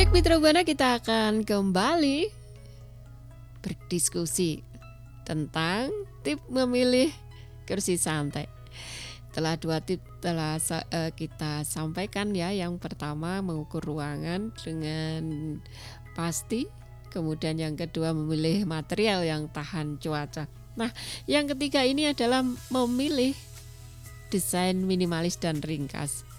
Baik Mitra Buana, kita akan kembali berdiskusi tentang tip memilih kursi santai. Telah 2 tip kita sampaikan ya. Yang pertama mengukur ruangan dengan pasti. Kemudian yang kedua memilih material yang tahan cuaca. Nah, yang ketiga ini adalah memilih desain minimalis dan ringkas.